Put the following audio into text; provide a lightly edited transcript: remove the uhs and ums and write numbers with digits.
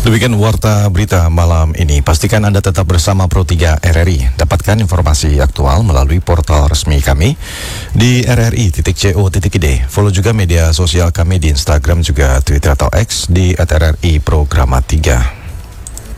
Demikian warta berita malam ini. Pastikan Anda tetap bersama Pro3 RRI. Dapatkan informasi aktual melalui portal resmi kami di rri.co.id. Follow juga media sosial kami di Instagram juga Twitter atau X di @RRI Programa 3.